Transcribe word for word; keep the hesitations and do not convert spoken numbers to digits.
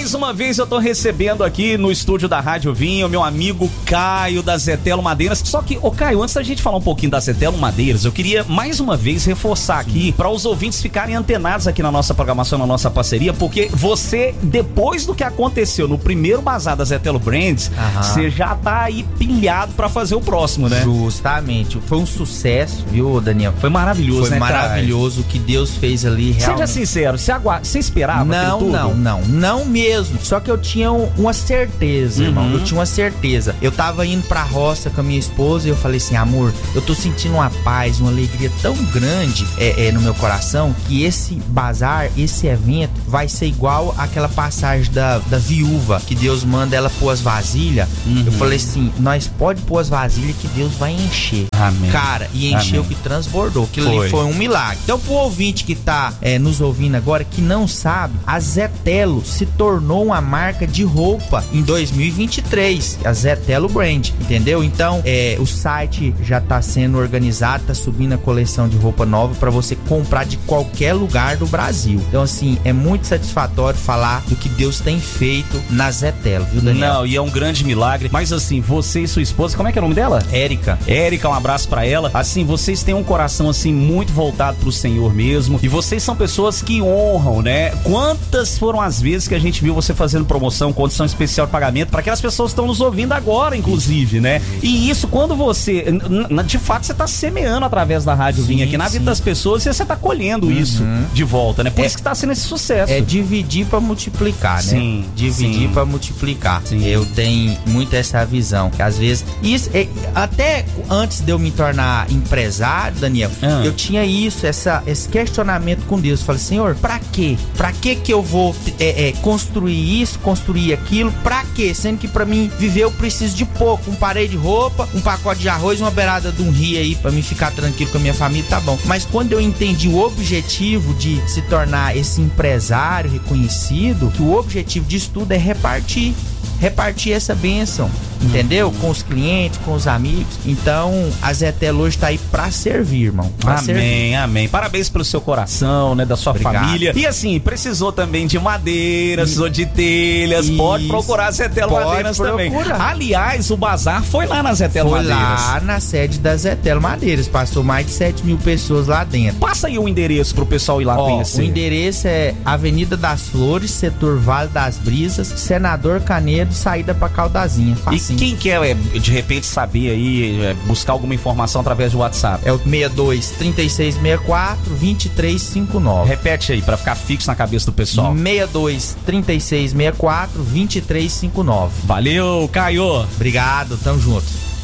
Mais uma vez eu tô recebendo aqui no estúdio da Rádio Vinho meu amigo Caio da Zetelo Madeiras. Só que, ô Caio, antes da gente falar um pouquinho da Zetelo Madeiras, eu queria mais uma vez reforçar aqui para os ouvintes ficarem antenados aqui na nossa programação, na nossa parceria, porque você, depois do que aconteceu no primeiro bazar da Zetelo Brands, você já tá aí pilhado para fazer o próximo, né? Justamente. Foi um sucesso, viu, Daniel? Foi maravilhoso, Foi né, maravilhoso o que Deus fez ali, realmente. Seja sincero, você, agu... você esperava Não, tudo? não, não, não mesmo. Só que eu tinha uma certeza, uhum. irmão. Eu tinha uma certeza. Eu tava indo pra roça com a minha esposa e eu falei assim, amor, eu tô sentindo uma paz, uma alegria tão grande é, é, no meu coração, que esse bazar, esse evento vai ser igual àquela passagem da, da viúva, que Deus manda ela pôr as vasilhas. Uhum. Eu falei assim, nós pode pôr as vasilhas que Deus vai encher. Amém. Cara, e encheu que transbordou. Aquilo foi. ali foi um milagre. Então, pro ouvinte que tá é, nos ouvindo agora, que não sabe, a Zetelo se tornou uma marca de roupa em dois mil e vinte e três, a Zetelo Brand, entendeu? Então, é, o site já tá sendo organizado, tá subindo a coleção de roupa nova para você comprar de qualquer lugar do Brasil. Então, assim, é muito satisfatório falar do que Deus tem feito na Zetelo, viu, Daniel? Não, e é um grande milagre. Mas assim, você e sua esposa, como é que é o nome dela? Érica. Érica, um abraço pra ela. Assim, vocês têm um coração, assim, muito voltado pro Senhor mesmo. E vocês são pessoas que honram, né? Quantas foram as vezes que a gente viu você fazendo promoção, condição especial de pagamento para aquelas pessoas que estão nos ouvindo agora, inclusive, né? E isso, quando você... De fato, você tá semeando através da Rádio Vinha aqui na vida das pessoas e você tá colhendo uhum. isso de volta, né? Por é, isso que tá sendo esse sucesso. É dividir pra multiplicar, né? Sim. Dividir sim. pra multiplicar. Sim. Eu tenho muito essa visão. Que às vezes... Isso, é, até antes de eu me tornar empresário, Daniel, ah. eu tinha isso, essa, esse questionamento com Deus. Eu falei, Senhor, pra quê? Pra que que eu vou é, é, construir isso, construir aquilo? Pra quê? Sendo que pra mim viver eu preciso de pouco. Um parede de roupa, um pacote de arroz, uma beirada de um rio aí pra mim ficar tranquilo com a minha família, tá bom. Mas quando eu entendi o objetivo de se tornar esse empresário reconhecido, que o objetivo disso tudo é repartir. Repartir essa bênção, entendeu? Com os clientes, com os amigos. Então, a Zetelo hoje tá aí pra servir, irmão. Pra amém, servir. amém. Parabéns pelo seu coração, né? Da sua Obrigado. família. E assim, precisou também de madeira, precisou de telhas. Isso. Pode procurar a Zetelo Pode Madeiras procurar. também. Aliás, o bazar foi lá na Zetelo foi Madeiras. Foi lá na sede da Zetelo Madeiras. Passou mais de sete mil pessoas lá dentro. Passa aí o endereço pro pessoal ir lá Ó, conhecer. O endereço é Avenida das Flores, setor Vale das Brisas, Senador Canedo, saída pra Caldazinha. Facinho. E quem quer, é, de repente, saber aí, é, buscar alguma informação através do WhatsApp? É o seis dois, três seis seis quatro, dois três cinco nove. Repete aí, pra ficar fixo na cabeça do pessoal. seis dois, três seis seis quatro, dois três cinco nove. Valeu, Caio! Obrigado, tamo junto.